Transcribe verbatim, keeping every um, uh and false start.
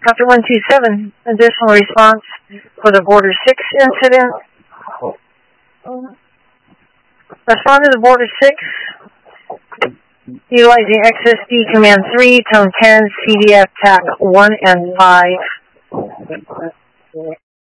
Copter one two seven, additional response for the Border six incident. Respond to the Border six, utilizing X S D Command three, Tone ten, C D F T A C one and five.